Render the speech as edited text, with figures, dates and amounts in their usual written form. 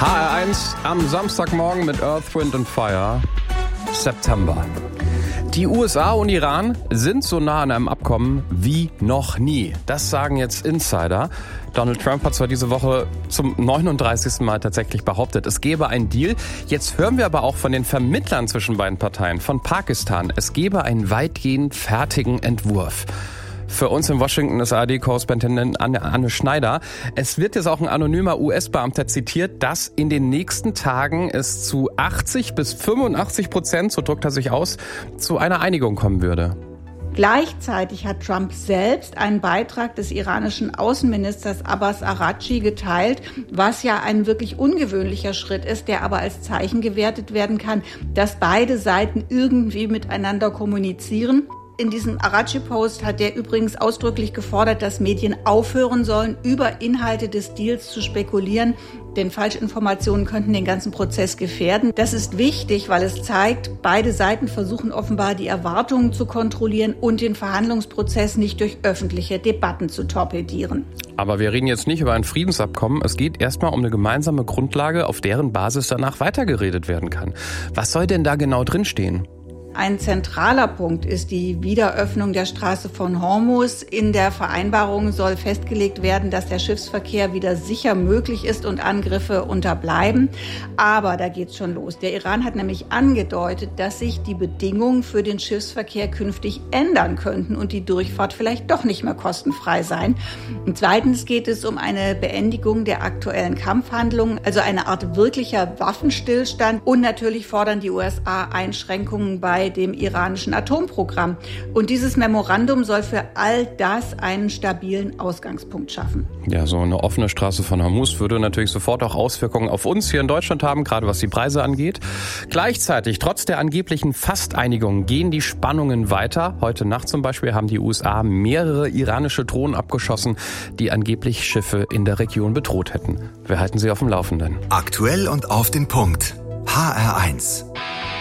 HR1 am Samstagmorgen mit Earth, Wind and Fire. September. Die USA und Iran sind so nah an einem Abkommen wie noch nie. Das sagen jetzt Insider. Donald Trump hat zwar diese Woche zum 39. Mal tatsächlich behauptet, es gebe einen Deal. Jetzt hören wir aber auch von den Vermittlern zwischen beiden Parteien, von Pakistan, es gebe einen weitgehend fertigen Entwurf. Für uns in Washington ist ARD-Korrespondentin Anne Schneider. Es wird jetzt auch ein anonymer US-Beamter zitiert, dass in den nächsten Tagen es zu 80-85%, so drückt er sich aus, zu einer Einigung kommen würde. Gleichzeitig hat Trump selbst einen Beitrag des iranischen Außenministers Abbas Araghchi geteilt, was ja ein wirklich ungewöhnlicher Schritt ist, der aber als Zeichen gewertet werden kann, dass beide Seiten irgendwie miteinander kommunizieren. In diesem Araghchi-Post hat er übrigens ausdrücklich gefordert, dass Medien aufhören sollen, über Inhalte des Deals zu spekulieren, denn Falschinformationen könnten den ganzen Prozess gefährden. Das ist wichtig, weil es zeigt, beide Seiten versuchen offenbar die Erwartungen zu kontrollieren und den Verhandlungsprozess nicht durch öffentliche Debatten zu torpedieren. Aber wir reden jetzt nicht über ein Friedensabkommen. Es geht erstmal um eine gemeinsame Grundlage, auf deren Basis danach weitergeredet werden kann. Was soll denn da genau drinstehen? Ein zentraler Punkt ist die Wiederöffnung der Straße von Hormuz. In der Vereinbarung soll festgelegt werden, dass der Schiffsverkehr wieder sicher möglich ist und Angriffe unterbleiben. Aber da geht's schon los. Der Iran hat nämlich angedeutet, dass sich die Bedingungen für den Schiffsverkehr künftig ändern könnten und die Durchfahrt vielleicht doch nicht mehr kostenfrei sein. Und zweitens geht es um eine Beendigung der aktuellen Kampfhandlungen, also eine Art wirklicher Waffenstillstand. Und natürlich fordern die USA Einschränkungen bei dem iranischen Atomprogramm. Und dieses Memorandum soll für all das einen stabilen Ausgangspunkt schaffen. Ja, so eine offene Straße von Hormuz würde natürlich sofort auch Auswirkungen auf uns hier in Deutschland haben, gerade was die Preise angeht. Gleichzeitig, trotz der angeblichen Fasteinigung, gehen die Spannungen weiter. Heute Nacht zum Beispiel haben die USA mehrere iranische Drohnen abgeschossen, die angeblich Schiffe in der Region bedroht hätten. Wir halten Sie auf dem Laufenden. Aktuell und auf den Punkt. HR1.